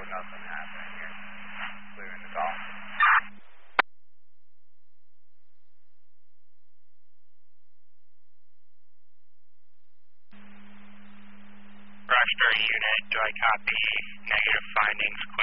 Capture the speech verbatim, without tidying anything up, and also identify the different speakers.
Speaker 1: nothing happening here. Clearing the call.
Speaker 2: Rockstar unit, do I copy negative findings?